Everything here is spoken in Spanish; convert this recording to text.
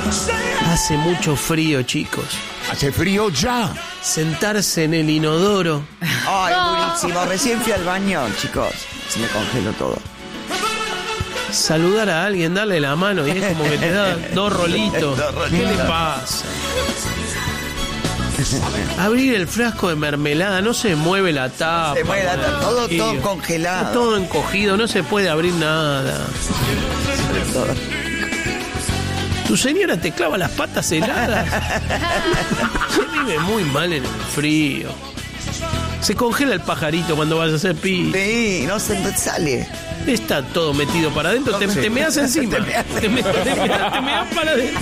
Hace mucho frío, chicos. Hace frío ya. Sentarse en el inodoro. Ay, durísimo. Recién fui al baño, chicos. Se me congeló todo. Saludar a alguien, darle la mano y es como que te da dos rolitos. ¿Qué le pasa? Abrir el frasco de mermelada, no se mueve la tapa. Se mueve la tapa, todo congelado. Todo encogido, no se puede abrir nada. ¿Tu señora te clava las patas heladas? Se vive muy mal en el frío. Se congela el pajarito cuando vas a hacer pis. Sí, no se sale. Está todo metido para adentro, te meas encima. Te meas para adentro.